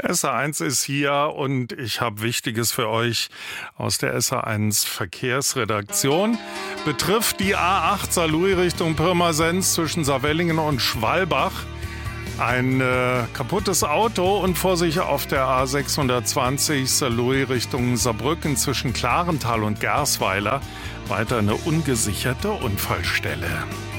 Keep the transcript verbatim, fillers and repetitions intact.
S R eins ist hier und ich habe Wichtiges für euch aus der S R eins Verkehrsredaktion. Betrifft die A acht Saarlouis Richtung Pirmasens zwischen Saarwellingen und Schwalbach. Ein äh, kaputtes Auto und vor sich auf der A sechshundertzwanzig Saarlouis Richtung Saarbrücken zwischen Klarental und Gersweiler weiter eine ungesicherte Unfallstelle.